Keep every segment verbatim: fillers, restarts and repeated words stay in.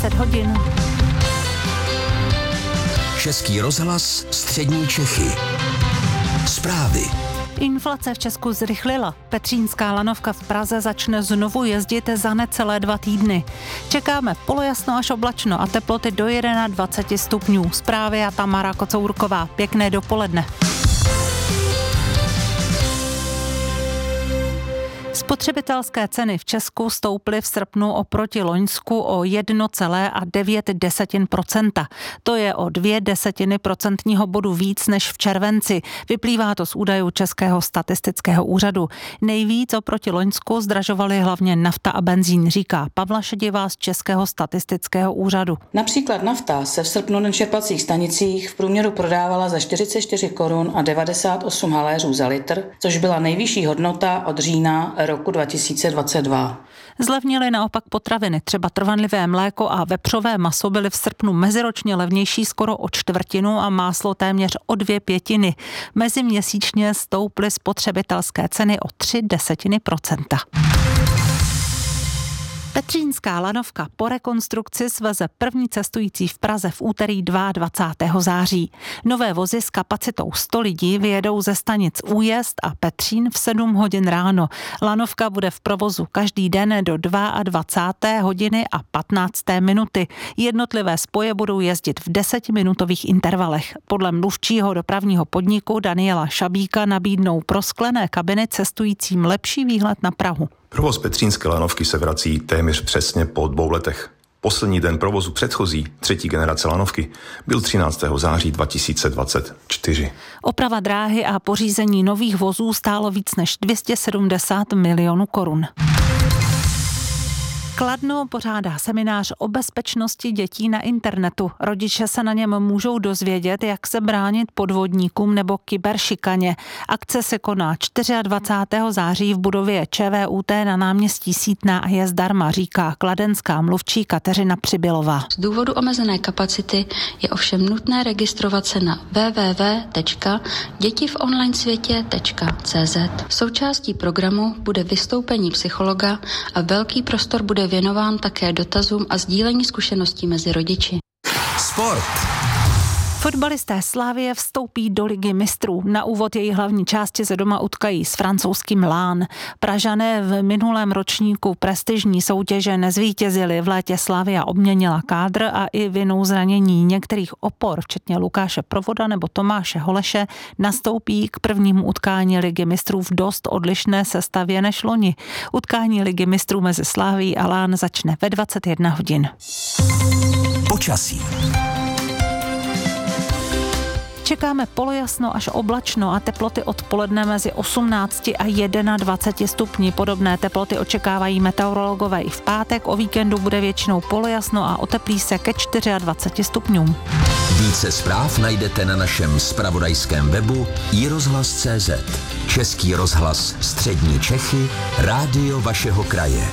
deset hodin. Český rozhlas Střední Čechy. Zprávy. Inflace v Česku zrychlila. Petřínská lanovka v Praze začne znovu jezdit za necelé dva týdny. Čekáme polojasno až oblačno a teploty do dvacet jedna stupňů. Zprávy a Tamara Kocourková. Pěkné dopoledne. Spotřebitelské ceny v Česku stouply v srpnu oproti loňsku o jedna celá devět procenta. To je o dvě desetiny procentního bodu víc než v červenci. Vyplývá to z údajů Českého statistického úřadu. Nejvíc oproti loňsku zdražovaly hlavně nafta a benzín, říká Pavla Šedivá z Českého statistického úřadu. Například nafta se v srpnu na čerpacích stanicích v průměru prodávala za čtyřicet čtyři korun a devadesát osm haléřů za litr, což byla nejvyšší hodnota od října roku dva tisíce dvacet dva. Zlevnily naopak potraviny, třeba trvanlivé mléko a vepřové maso byly v srpnu meziročně levnější skoro o čtvrtinu a máslo téměř o dvě pětiny. Meziměsíčně stouply spotřebitelské ceny o tři desetiny procenta. Petřínská lanovka po rekonstrukci sveze první cestující v Praze v úterý dvacátého druhého září. Nové vozy s kapacitou sto lidí vyjedou ze stanic Újezd a Petřín v sedm hodin ráno. Lanovka bude v provozu každý den do dvacáté druhé hodiny a patnácté minuty. Jednotlivé spoje budou jezdit v desetiminutových intervalech. Podle mluvčího dopravního podniku Daniela Šabíka nabídnou pro sklené kabiny cestujícím lepší výhled na Prahu. Provoz Petřínské lanovky se vrací téměř přesně po dvou letech. Poslední den provozu předchozí, třetí generace lanovky, byl třináctého září dva tisíce dvacet čtyři. Oprava dráhy a pořízení nových vozů stálo víc než dvě stě sedmdesát milionů korun. Kladno pořádá seminář o bezpečnosti dětí na internetu. Rodiče se na něm můžou dozvědět, jak se bránit podvodníkům nebo kyberšikaně. Akce se koná dvacátého čtvrtého září v budově ČVUT na náměstí Sýtná a je zdarma, říká kladenská mluvčí Kateřina Přibylová. Z důvodu omezené kapacity je ovšem nutné registrovat se na w w w tečka děti v online světě tečka c z. Součástí programu bude vystoupení psychologa a velký prostor bude věnován také dotazům a sdílení zkušeností mezi rodiči. Sport. Fotbalisté Slavie vstoupí do Ligy mistrů. Na úvod její hlavní části se doma utkají s francouzským Lán. Pražané v minulém ročníku prestižní soutěže nezvítězili. V létě Slavia obměnila kádr a i vinou zranění některých opor, včetně Lukáše Provoda nebo Tomáše Holeše, nastoupí k prvnímu utkání Ligy mistrů v dost odlišné sestavě než loni. Utkání Ligy mistrů mezi Slavií a Lán začne ve dvacet jedna hodin. Počasí. Čekáme polojasno až oblačno a teploty odpoledne mezi osmnácti a dvaceti jedna stupni. Podobné teploty očekávají meteorologové i v pátek. O víkendu bude většinou polojasno a oteplí se ke dvaceti čtyřem stupňům. Více zpráv najdete na našem zpravodajském webu i rozhlas tečka cé zet. Český rozhlas Střední Čechy, rádio vašeho kraje.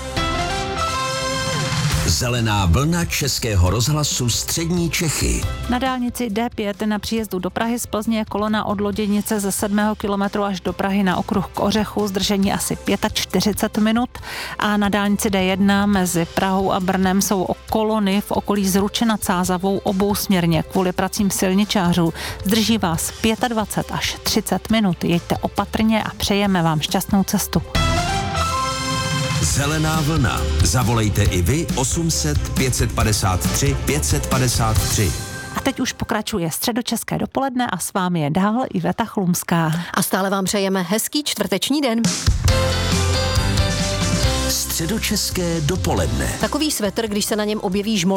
Zelená vlna Českého rozhlasu Střední Čechy. Na dálnici D pět na příjezdu do Prahy z Plzně je kolona od Loděnice ze sedmého kilometru až do Prahy na okruh k Ořechu, zdržení asi čtyřicet pět minut. A na dálnici D jedna mezi Prahou a Brnem jsou kolony v okolí Zruče nad Sázavou obousměrně kvůli pracím silničářů. Zdrží vás dvacet pět až třicet minut. Jeďte opatrně a přejeme vám šťastnou cestu. Zelená vlna. Zavolejte i vy osm set pět set padesát tři pět set padesát tři. A teď už pokračuje středočeské dopoledne a s vámi je dál Iveta Chlumská. A stále vám přejeme hezký čtvrteční den. Středočeské dopoledne. Takový svetr, když se na něm objeví žmol